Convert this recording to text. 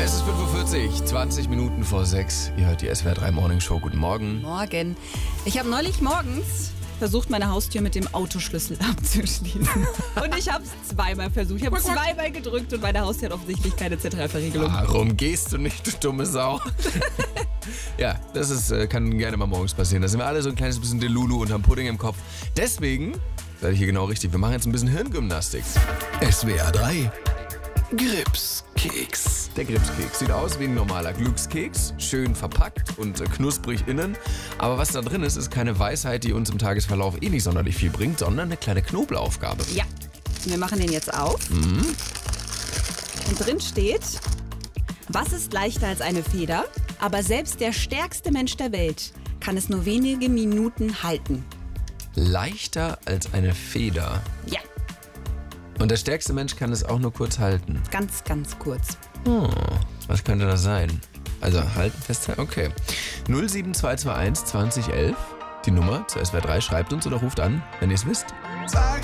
Es ist 5:40 Uhr, 20 Minuten vor 6. Ihr hört die SWR 3 Morning Show. Guten Morgen. Morgen. Ich habe neulich morgens versucht, meine Haustür mit dem Autoschlüssel abzuschließen. Und ich habe es zweimal versucht. Ich habe zweimal gedrückt und meine Haustür hat offensichtlich keine Zentralverriegelung. Warum gehst du nicht, du dumme Sau? Ja, das kann gerne mal morgens passieren. Da sind wir alle so ein kleines bisschen Delulu und haben Pudding im Kopf. Deswegen, seid ihr hier genau richtig, wir machen jetzt ein bisschen Hirngymnastik. SWR 3 Gripskeks. Der Gripskeks sieht aus wie ein normaler Glückskeks, schön verpackt und knusprig innen. Aber was da drin ist, ist keine Weisheit, die uns im Tagesverlauf nicht sonderlich viel bringt, sondern eine kleine Knobelaufgabe. Ja, wir machen den jetzt auf. Und drin steht, was ist leichter als eine Feder? Aber selbst der stärkste Mensch der Welt kann es nur wenige Minuten halten. Leichter als eine Feder. Ja, Und der stärkste Mensch kann es auch nur kurz halten. ganz, ganz kurz. Was könnte das sein? Also halten, festhalten, okay. 07221 2011, die Nummer zur SWR 3, schreibt uns oder ruft an, wenn ihr es wisst. Sag